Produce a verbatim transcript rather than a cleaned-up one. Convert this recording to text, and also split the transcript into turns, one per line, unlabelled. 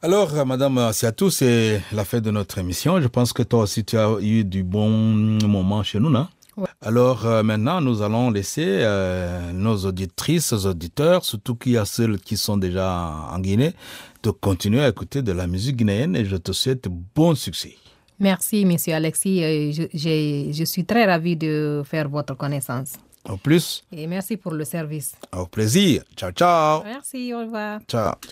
Alors, euh, Madame Assiatou, c'est la fin de notre émission. Je pense que toi aussi, tu as eu du bon moment chez nous, non?
Ouais.
Alors euh, maintenant, nous allons laisser euh, nos auditrices, nos auditeurs, surtout qu'il y a ceux qui sont déjà en Guinée, de continuer à écouter de la musique guinéenne et je te souhaite bon succès.
Merci, Monsieur Alexis. Euh, Je, j'ai- je suis très ravie de faire votre connaissance.
Au plus,
Et merci pour le service.
au plaisir. Ciao, ciao.
Merci, au revoir.
Ciao.